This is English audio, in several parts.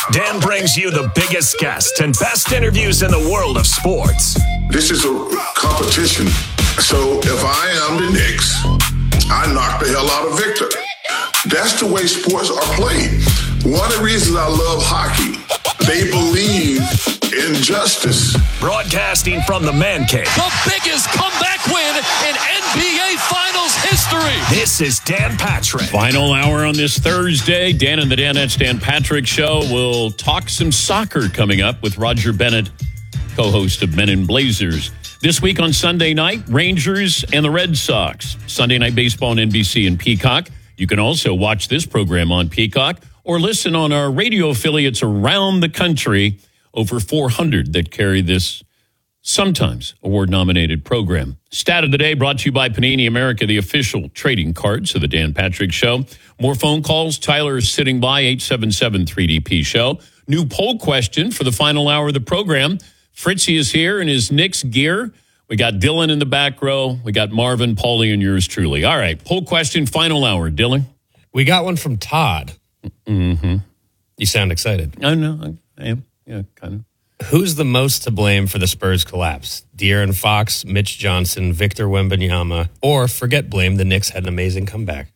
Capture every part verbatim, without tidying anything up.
Dan brings you the biggest guests and best interviews in the world of sports. This is a competition. So if I am the Knicks, I knock the hell out of Victor. That's the way sports are played. One of the reasons I love hockey, they believe in justice. Broadcasting from the Man Cave. The biggest comeback win in N B A Finals history. This is Dan Patrick. Final hour on this Thursday. Dan and the Danettes, Dan Patrick Show. We'll talk some soccer coming up with Roger Bennett, co-host of Men in Blazers. This week on Sunday night, Rangers and the Red Sox. Sunday Night Baseball on N B C and Peacock. You can also watch this program on Peacock or listen on our radio affiliates around the country. Over four hundred that carry this sometimes award-nominated program. Stat of the day brought to you by Panini America, the official trading cards of the Dan Patrick Show. More phone calls. Tyler is sitting by, eight seven seven three D P show. New poll question for the final hour of the program. Fritzy is here in his Knicks gear. We got Dylan in the back row. We got Marvin, Paulie, and yours truly. All right, poll question, final hour. Dylan? We got one from Todd. Mm-hmm. You sound excited. I know, I am. Yeah, kind of. Who's the most to blame for the Spurs collapse? De'Aaron Fox, Mitch Johnson, Victor Wembanyama, or forget blame, the Knicks had an amazing comeback?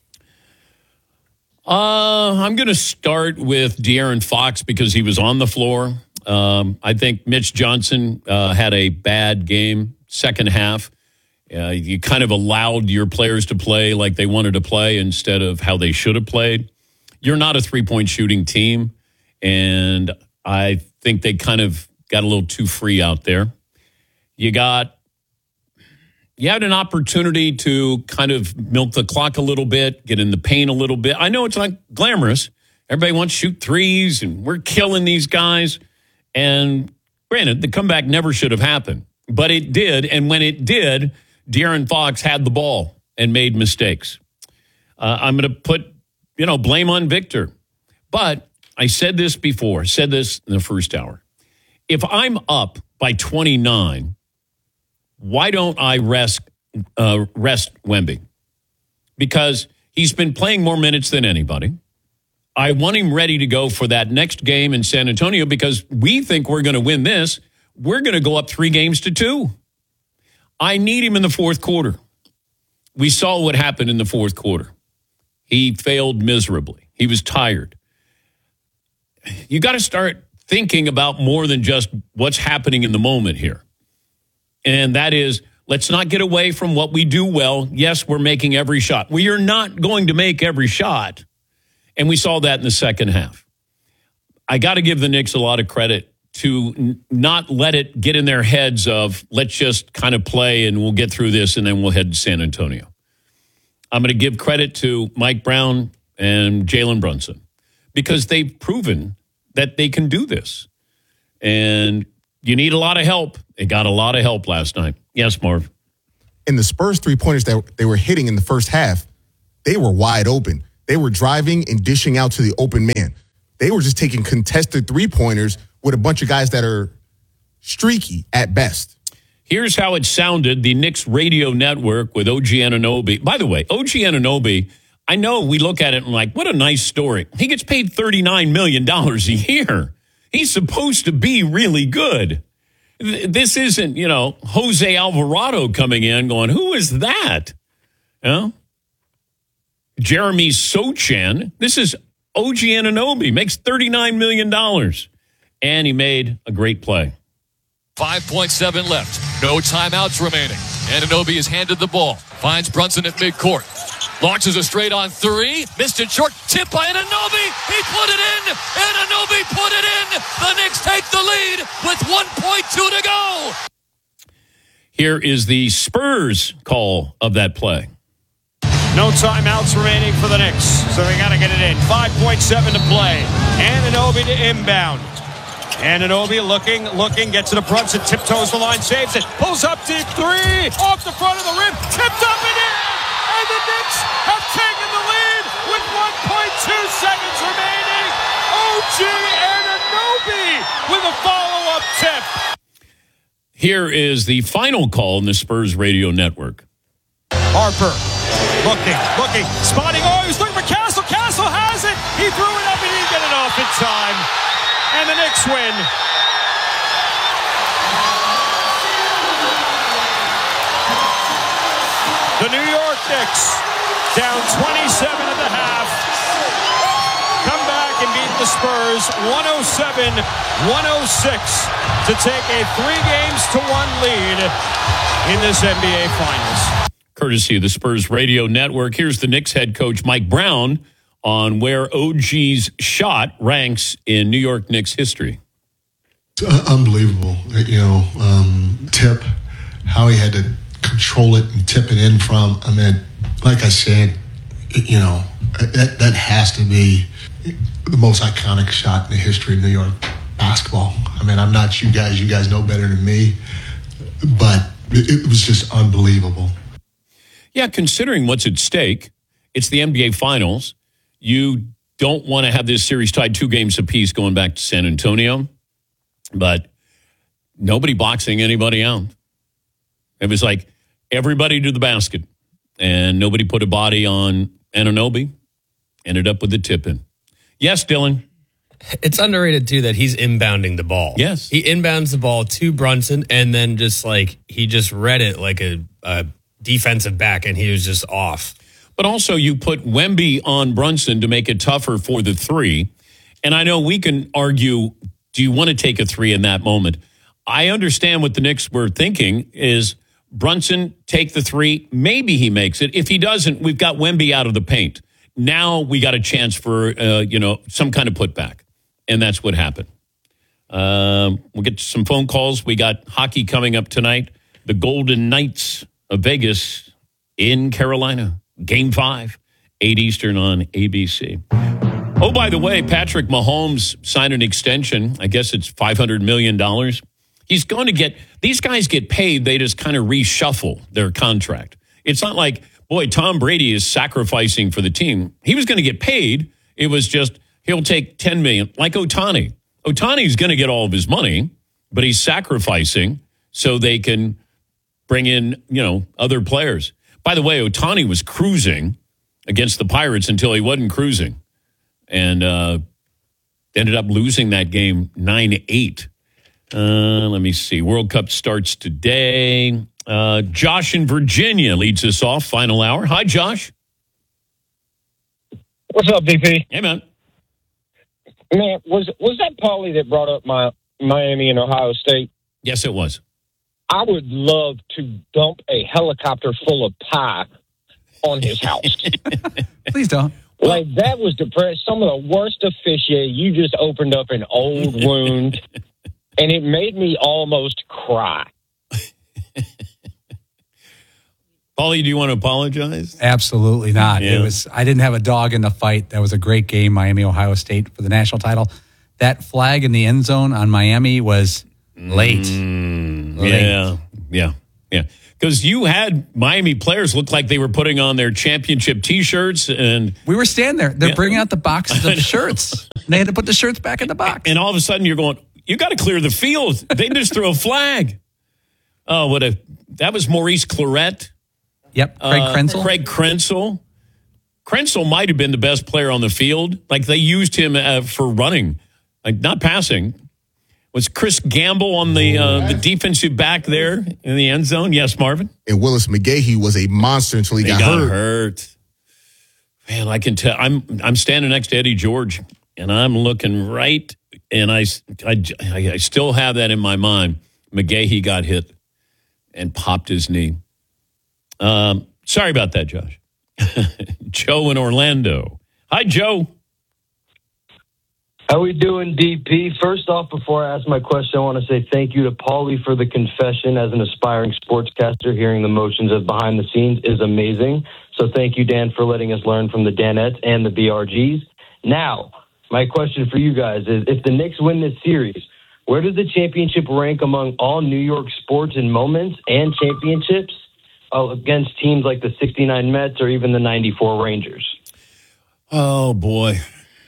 Uh, I'm going to start with De'Aaron Fox because he was on the floor. Um, I think Mitch Johnson uh, had a bad game, second half. Uh, you kind of allowed your players to play like they wanted to play instead of how they should have played. You're not a three-point shooting team, and I think they kind of got a little too free out there. You got, you had an opportunity to kind of milk the clock a little bit, get in the paint a little bit. I know it's not glamorous. Everybody wants to shoot threes, and we're killing these guys. And granted, the comeback never should have happened, but it did. And when it did, De'Aaron Fox had the ball and made mistakes. Uh, I'm going to put, you know, blame on Victor. But I said this before, said this in the first hour. If I'm up by twenty-nine, why don't I rest uh, rest Wemby? Because he's been playing more minutes than anybody. I want him ready to go for that next game in San Antonio because we think we're going to win this. We're going to go up three games to two. I need him in the fourth quarter. We saw what happened in the fourth quarter. He failed miserably. He was tired. You got to start thinking about more than just what's happening in the moment here. And that is, let's not get away from what we do well. Yes, we're making every shot. We are not going to make every shot. And we saw that in the second half. I got to give the Knicks a lot of credit to n- not let it get in their heads of, let's just kind of play and we'll get through this and then we'll head to San Antonio. I'm going to give credit to Mike Brown and Jalen Brunson, because they've proven that they can do this. And you need a lot of help. They got a lot of help last night. Yes, Marv. And the Spurs three-pointers that they were hitting in the first half, they were wide open. They were driving and dishing out to the open man. They were just taking contested three-pointers with a bunch of guys that are streaky at best. Here's how it sounded, the Knicks radio network with O G Anunoby. By the way, O G Anunoby, I know we look at it and like, what a nice story. He gets paid thirty-nine million dollars a year. He's supposed to be really good. This isn't, you know, Jose Alvarado coming in going, who is that? You know? Jeremy Sochan. This is O G Anunoby, makes thirty-nine million dollars. And he made a great play. five point seven left. No timeouts remaining. Anunoby is handed the ball. Finds Brunson at midcourt. Launches a straight on three. Missed it short. Tip by Anunoby. He put it in. Anunoby put it in. The Knicks take the lead with one point two to go. Here is the Spurs call of that play. No timeouts remaining for the Knicks, so they got to get it in. five point seven to play. Anunoby to inbound. Anunoby looking, looking, gets to the Brunson, tiptoes the line, saves it, pulls up deep three, off the front of the rim, tipped up and in, and the Knicks have taken the lead with one point two seconds remaining. O G Anunoby with a follow-up tip. Here is the final call in the Spurs radio network. Harper looking, looking, spotting. Oh, he's looking for Castle. Castle has it. He threw it up and he didn't get it off. wasted time, and the Knicks win. The New York Knicks, down twenty-seven at the half, come back and beat the Spurs one oh seven one oh six to take a three games to one lead in this N B A Finals. Courtesy of the Spurs Radio Network, here's the Knicks head coach Mike Brown on where O G's shot ranks in New York Knicks history. It's uh, unbelievable. You know, um, tip, how he had to control it and tip it in from. I mean, like I said, you know, that that has to be the most iconic shot in the history of New York basketball. I mean, I'm not you guys. You guys know better than me, but it, it was just unbelievable. Yeah, considering what's at stake, it's the N B A Finals. You don't want to have this series tied two games apiece going back to San Antonio, but nobody boxing anybody out. It was like everybody to the basket, and nobody put a body on Anunoby. Ended up with the tip in. Yes, Dylan. It's underrated, too, that he's inbounding the ball. Yes. He inbounds the ball to Brunson, and then just like he just read it like a, a defensive back, and he was just off. But also, you put Wemby on Brunson to make it tougher for the three. And I know we can argue, do you want to take a three in that moment? I understand what the Knicks were thinking is Brunson, take the three. Maybe he makes it. If he doesn't, we've got Wemby out of the paint. Now we got a chance for, uh, you know, some kind of putback. And that's what happened. Um, we'll get to some phone calls. We got hockey coming up tonight. The Golden Knights of Vegas in Carolina. Game five, eight Eastern on A B C. Oh, by the way, Patrick Mahomes signed an extension. I guess it's five hundred million dollars. He's going to get, these guys get paid. They just kind of reshuffle their contract. It's not like, boy, Tom Brady is sacrificing for the team. He was going to get paid. It was just, he'll take ten million dollars, like Ohtani. Ohtani's going to get all of his money, but he's sacrificing so they can bring in, you know, other players. By the way, Ohtani was cruising against the Pirates until he wasn't cruising and uh, ended up losing that game nine eight. Uh, let me see. World Cup starts today. Uh, Josh in Virginia leads us off. Final hour. Hi, Josh. What's up, D P? Hey, man. Man, was was that Paulie that brought up my Miami and Ohio State? Yes, it was. I would love to dump a helicopter full of pie on his house. Please don't. Like, that was depressed. Some of the worst officiating. You just opened up an old wound, and it made me almost cry. Paulie, do you want to apologize? Absolutely not. Yeah. It was. I didn't have a dog in the fight. That was a great game, Miami, Ohio State, for the national title. That flag in the end zone on Miami was late. Mm, late. Yeah, yeah, yeah. Because you had Miami players look like they were putting on their championship T-shirts, and we were standing there. They're yeah. bringing out the boxes of shirts. And they had to put the shirts back in the box. And all of a sudden, you're going, you got to clear the field. They just threw a flag. Oh, what a that was Maurice Clarett. Yep, Craig uh, Krenzel. Craig Krenzel. Krenzel might have been the best player on the field. Like, they used him uh, for running, like not passing. Was Chris Gamble on the uh, the defensive back there in the end zone? Yes, Marvin? And Willis McGahee was a monster until he, he got, got hurt. hurt. Man, I can tell. I'm I'm standing next to Eddie George, and I'm looking right, and I, I, I still have that in my mind. McGahee got hit and popped his knee. Um, sorry about that, Josh. Joe in Orlando. Hi, Joe. How we doing, D P? First off, before I ask my question, I want to say thank you to Paulie for the confession. As an aspiring sportscaster, hearing the motions of behind the scenes is amazing. So thank you, Dan, for letting us learn from the Danettes and the B R Gs. Now, my question for you guys is, if the Knicks win this series, where does the championship rank among all New York sports and moments and championships uh, against teams like the sixty-nine Mets or even the ninety-four Rangers? Oh, boy.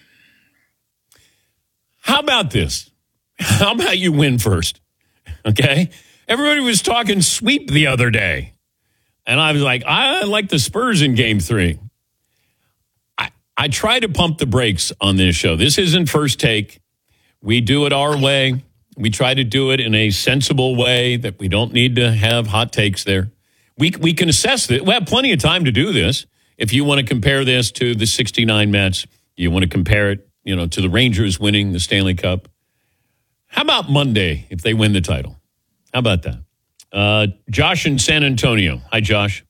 How about this? How about you win first? Okay? Everybody was talking sweep the other day. And I was like, I like the Spurs in game three. I, I try to pump the brakes on this show. This isn't First Take. We do it our way. We try to do it in a sensible way that we don't need to have hot takes there. We we can assess it. We have plenty of time to do this. If you want to compare this to the sixty-nine Mets, you want to compare it, you know, to the Rangers winning the Stanley Cup. How about Monday if they win the title? How about that? Uh, Josh in San Antonio. Hi, Josh.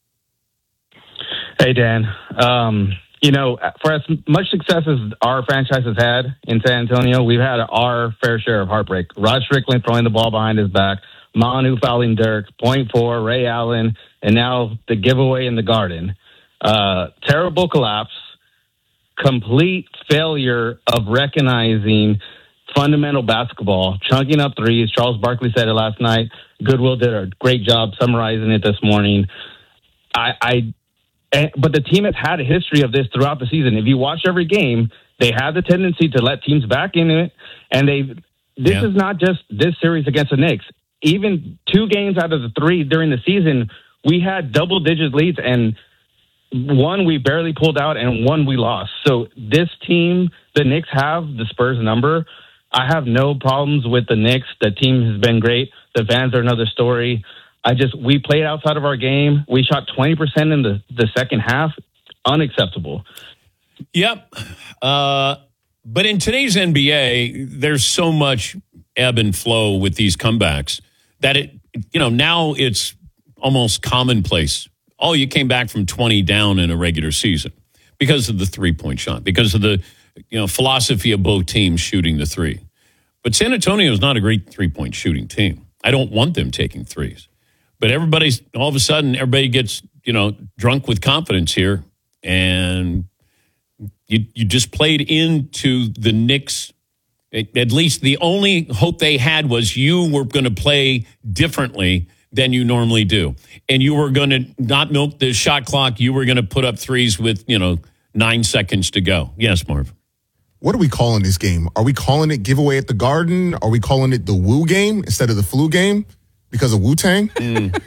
Hey, Dan. Um, you know, for as much success as our franchise has had in San Antonio, we've had our fair share of heartbreak. Rod Strickland throwing the ball behind his back, Manu fouling Dirk, point four, Ray Allen, and now the giveaway in the Garden. Uh, terrible collapse, complete failure of recognizing fundamental basketball, chunking up threes. Charles Barkley said it last night. Goodwill did a great job summarizing it this morning. I, I And, but the team has had a history of this throughout the season. If you watch every game, they have the tendency to let teams back into it. And they, this yeah. is not just this series against the Knicks. Even two games out of the three during the season, we had double digit leads, and one we barely pulled out and one we lost. So this team, the Knicks have the Spurs number. I have no problems with the Knicks. The team has been great. The fans are another story. I just, we played outside of our game. We shot twenty percent in the, the second half. Unacceptable. Yep. Uh, but in today's N B A, there's so much ebb and flow with these comebacks that it, you know, now it's almost commonplace. Oh, you came back from twenty down in a regular season because of the three-point shot, because of the, you know, philosophy of both teams shooting the three. But San Antonio is not a great three-point shooting team. I don't want them taking threes. But everybody's, all of a sudden, everybody gets, you know, drunk with confidence here. And you you just played into the Knicks. At least the only hope they had was you were going to play differently than you normally do. And you were going to not milk the shot clock. You were going to put up threes with, you know, nine seconds to go. Yes, Marv. What are we calling this game? Are we calling it giveaway at the Garden? Are we calling it the Woo game instead of the flu game? Because of Wu-Tang? Mm.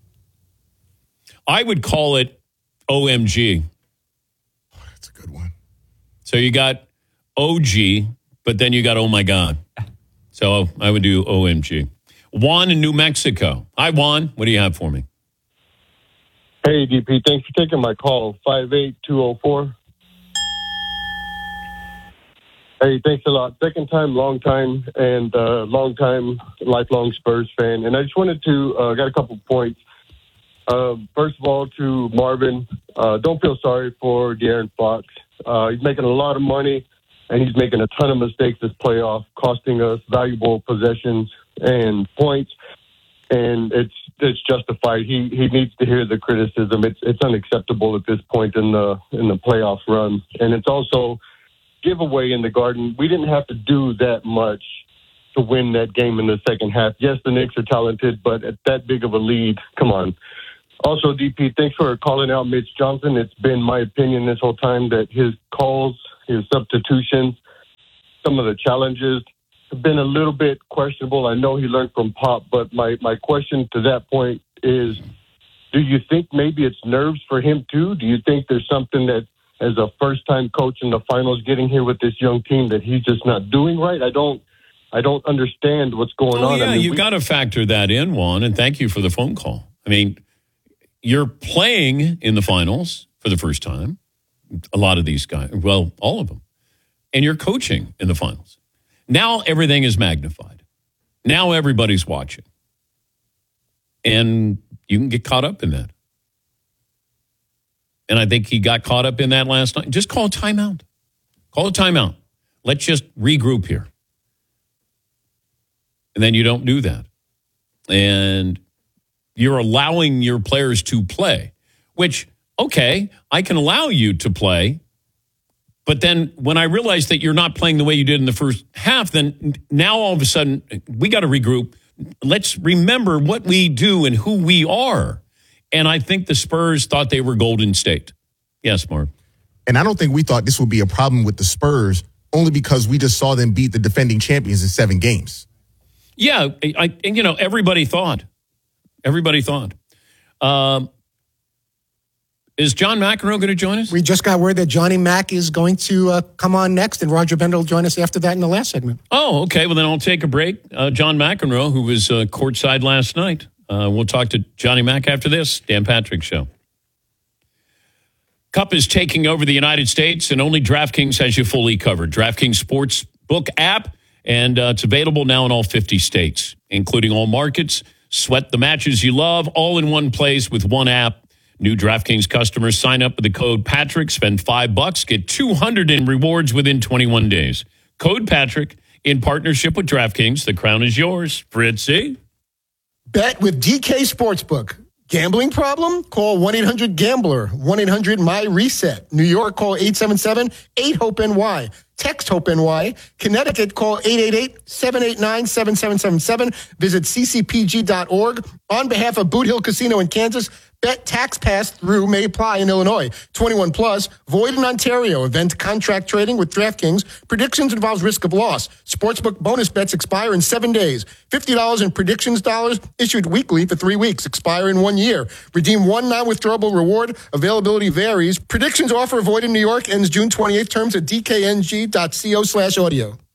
I would call it O M G. Oh, that's a good one. So you got O G, but then you got oh my God. So I would do O M G. Juan in New Mexico. Hi, Juan. What do you have for me? Hey, D P. Thanks for taking my call. five eight two oh four. Hey, thanks a lot. Second time, long time, and uh, long time, lifelong Spurs fan. And I just wanted to, uh, got a couple points. Uh, first of all, to Marvin, uh, don't feel sorry for De'Aaron Fox. Uh, he's making a lot of money, and he's making a ton of mistakes this playoff, costing us valuable possessions and points. And it's it's justified. He he needs to hear the criticism. It's it's unacceptable at this point in the in the playoff run, and it's also giveaway in the Garden. We didn't have to do that much to win that game in the second half. Yes, the Knicks are talented, but at that big of a lead, come on. Also, D P, thanks for calling out Mitch Johnson. It's been my opinion this whole time that his calls, his substitutions, some of the challenges have been a little bit questionable. I know he learned from Pop, but my, my question to that point is, do you think maybe it's nerves for him too? Do you think there's something that, as a first-time coach in the finals, getting here with this young team that he's just not doing right? I don't, I don't understand what's going oh, on. Yeah, I mean, you we- got to factor that in, Juan, and thank you for the phone call. I mean, you're playing in the finals for the first time. A lot of these guys, well, all of them, and you're coaching in the finals. Now everything is magnified. Now everybody's watching, and you can get caught up in that. And I think he got caught up in that last night. Just call a timeout. Call a timeout. Let's just regroup here. And then you don't do that. And you're allowing your players to play, which, okay, I can allow you to play. But then when I realize that you're not playing the way you did in the first half, then now all of a sudden we got to regroup. Let's remember what we do and who we are. And I think the Spurs thought they were Golden State. Yes, Mark. And I don't think we thought this would be a problem with the Spurs only because we just saw them beat the defending champions in seven games. Yeah, I, and you know, everybody thought. Everybody thought. Um, Is John McEnroe going to join us? We just got word that Johnny Mac is going to uh, come on next, and Roger Bender will join us after that in the last segment. Oh, okay. Well, then I'll take a break. Uh, John McEnroe, who was uh, courtside last night. Uh, we'll talk to Johnny Mac after this. Dan Patrick Show. Cup is taking over the United States, and only DraftKings has you fully covered. DraftKings Sportsbook app, and uh, it's available now in all fifty states, including all markets. Sweat the matches you love, all in one place with one app. New DraftKings customers sign up with the code Patrick, spend five bucks, get two hundred in rewards within twenty-one days. Code Patrick in partnership with DraftKings. The crown is yours. Fritzy. Bet with D K Sportsbook. Gambling problem? Call one eight hundred gambler, one eight hundred my reset. New York, call eight seven seven eight hope N Y. Text HOPE-NY. Connecticut, call eight eight eight seven eight nine seven seven seven seven. Visit c c p g dot org. On behalf of Boot Hill Casino in Kansas, bet tax pass through may apply in Illinois. twenty-one plus, void in Ontario. Event contract trading with DraftKings. Predictions involves risk of loss. Sportsbook bonus bets expire in seven days. fifty dollars in predictions dollars issued weekly for three weeks. Expire in one year. Redeem one non-withdrawable reward. Availability varies. Predictions offer void in New York. Ends June twenty-eighth. Terms at d k n g dot co slash audio.